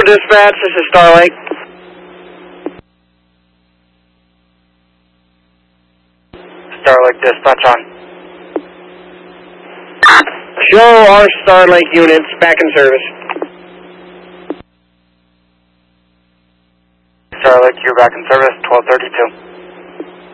Dispatch, this is Starlake. Starlake Dispatch on. Show our Starlake units back in service. Starlake, you're back in service, 1232.